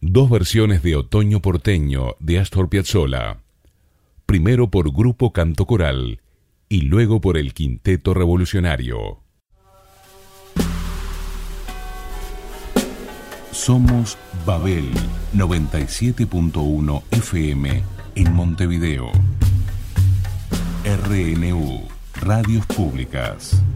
Dos versiones de Otoño porteño de Astor Piazzolla. Primero por Grupo Canto Coral y luego por el Quinteto Revolucionario. Somos Babel 97.1 FM en Montevideo. RNU, Radios Públicas.